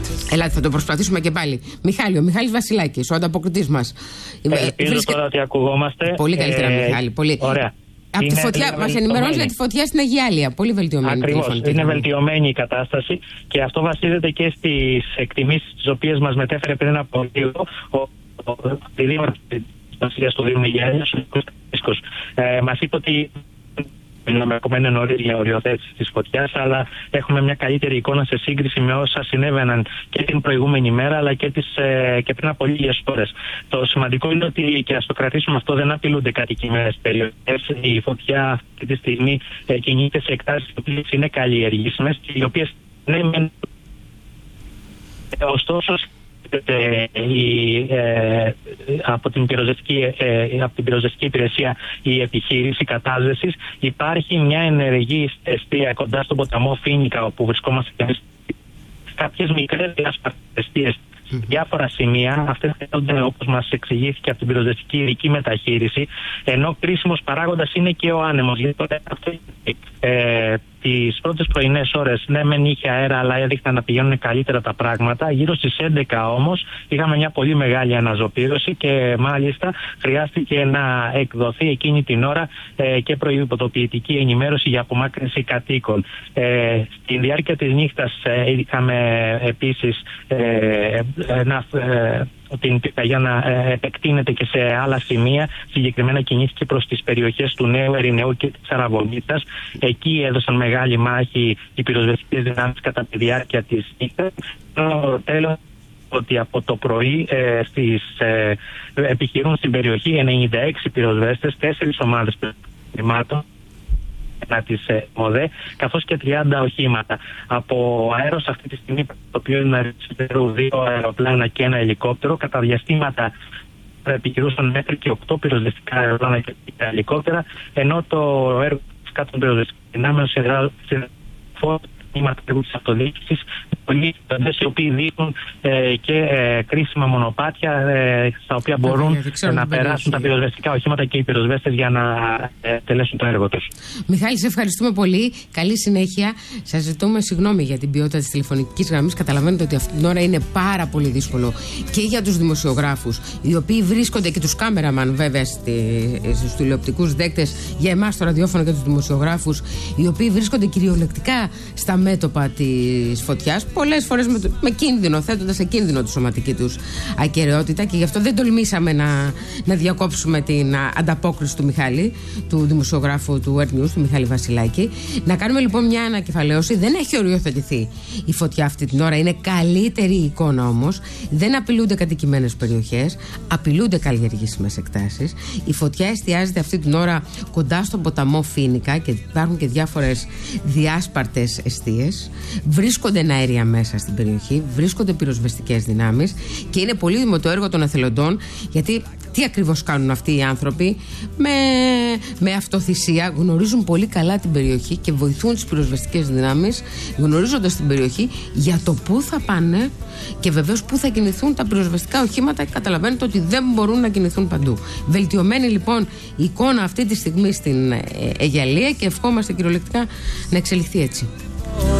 Ελάτε, θα το προσπαθήσουμε και πάλι. Μιχάλη, ο Μιχάλης Βασιλάκης, ο ανταποκριτής μας. Ελπίζω τώρα ότι ακουγόμαστε. Πολύ καλύτερα, Μιχάλη. Πολύ. Ωραία. Από τη φωτιά, μας ενημερώνει για τη φωτιά στην Αγιάλεια. Πολύ βελτιωμένη. Ακριβώς. Είναι βελτιωμένη η κατάσταση και αυτό βασίζεται και στις εκτιμήσεις τις οποίες μας μετέφερε πριν από λίγο ο δήμαρχος της του Δήμου Αγιάλειας, ο Κώστας. Μας είπε ότι μιλάμε ακόμα είναι νωρίς για οριοθέτηση της φωτιάς, αλλά έχουμε μια καλύτερη εικόνα σε σύγκριση με όσα συνέβαιναν και την προηγούμενη μέρα, αλλά και πριν από λίγες ώρες. Το σημαντικό είναι ότι, και ας το κρατήσουμε αυτό, δεν απειλούνται κατοικημένες περιοχές. Η φωτιά αυτή τη στιγμή κινείται σε εκτάσεις οι οποίες είναι καλλιεργήσιμες και οι οποίες ωστόσο από την πυροσβεστική υπηρεσία η επιχείρηση κατάσβεσης. Υπάρχει μια ενεργή εστία κοντά στον ποταμό Φίνικα, όπου βρισκόμαστε και εμείς, κάποιες μικρές εστίες σε διάφορα σημεία. Αυτές χρειάζονται, όπως μας εξηγήθηκε, από την πυροσβεστική ειδική μεταχείριση, ενώ κρίσιμος παράγοντας είναι και ο άνεμος. Γιατί τις πρώτες πρωινές ώρες, ναι, μεν είχε αέρα, αλλά έδειχναν να πηγαίνουν καλύτερα τα πράγματα. Γύρω στις 11 όμως είχαμε μια πολύ μεγάλη αναζωπήρωση και μάλιστα χρειάστηκε να εκδοθεί εκείνη την ώρα και προειδοποιητική ενημέρωση για απομάκρυνση κατοίκων. Στη διάρκεια της νύχτας είχαμε επίσης την πυρκαγιά να επεκτείνεται και σε άλλα σημεία. Συγκεκριμένα κινήθηκε προς τις περιοχές του Νέου Ερηνεού και της Αραβωνίτσας. Εκεί έδωσαν μεγάλη μάχη οι πυροσβεστικές δυνάμεις κατά τη διάρκεια της νύχτας. Τέλος, ότι από το πρωί επιχειρούν στην περιοχή 96 πυροσβέστες, 4 ομάδες πυροσβεστικών της ΜΟΔΕ, καθώς και 30 οχήματα. Από αέρος αυτή τη στιγμή, το οποίο είναι 2 αεροπλάνα και 1 ελικόπτερο, κατά διαστήματα επιχειρούσαν μέχρι και 8 πυροσβεστικά αεροπλάνα και ελικόπτερα, ενώ το έργο της κάτω των πυροσβεστικών δυνάμεων σε οχήματα της αυτοδιοίκησης, πολλοί οι οποίοι δείχνουν και κρίσιμα μονοπάτια στα οποία μπορούν να περάσουν τα πυροσβεστικά οχήματα και οι πυροσβέστες για να τελέσουν το έργο τους. Μιχάλη, σε ευχαριστούμε πολύ. Καλή συνέχεια. Σας ζητούμε συγγνώμη για την ποιότητα της τηλεφωνικής γραμμής. Καταλαβαίνετε ότι αυτή την ώρα είναι πάρα πολύ δύσκολο και για τους δημοσιογράφους, οι οποίοι βρίσκονται, και τους κάμεραμαν βέβαια, στους τηλεοπτικούς δέκτες, για εμάς το ραδιόφωνο και τους δημοσιογράφους, οι οποίοι βρίσκονται κυριολεκτικά στα μέτωπα της φωτιάς, πολλές φορές με κίνδυνο, θέτοντας σε κίνδυνο τη σωματική τους ακεραιότητα, και γι' αυτό δεν τολμήσαμε να διακόψουμε την ανταπόκριση του Μιχάλη, του δημοσιογράφου του Earth News, του Μιχάλη Βασιλάκη. Να κάνουμε λοιπόν μια ανακεφαλαίωση. Δεν έχει οριοθετηθεί η φωτιά αυτή την ώρα. Είναι καλύτερη η εικόνα όμως. Δεν απειλούνται κατοικημένες περιοχές, απειλούνται καλλιεργήσιμες εκτάσεις. Η φωτιά εστιάζεται αυτή την ώρα κοντά στον ποταμό Φίνικα και υπάρχουν και διάφορες διάσπαρτες εστίες. Βρίσκονται εναέρια μέσα στην περιοχή, βρίσκονται πυροσβεστικές δυνάμεις και είναι πολύτιμο το έργο των εθελοντών, γιατί τι ακριβώς κάνουν αυτοί οι άνθρωποι? Με αυτοθυσία γνωρίζουν πολύ καλά την περιοχή και βοηθούν τις πυροσβεστικές δυνάμεις, γνωρίζοντας την περιοχή, για το πού θα πάνε και βεβαίως πού θα κινηθούν τα πυροσβεστικά οχήματα. Καταλαβαίνετε ότι δεν μπορούν να κινηθούν παντού. Βελτιωμένη λοιπόν η εικόνα αυτή τη στιγμή στην Αγιαλεία και ευχόμαστε κυριολεκτικά να εξελιχθεί έτσι.